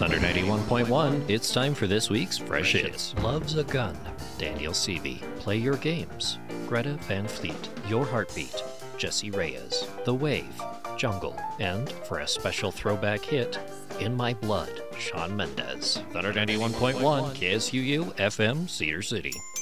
Thunder 91.1, it's time for this week's Fresh Hits. Loves a Gun, Daniel Seavey. Play Your Games, Greta Van Fleet. Your Heartbeat, Jesse Reyes. The Wave, Jungle. And for a special throwback hit, In My Blood, Shawn Mendes. Thunder 91.1, KSUU, FM, Cedar City.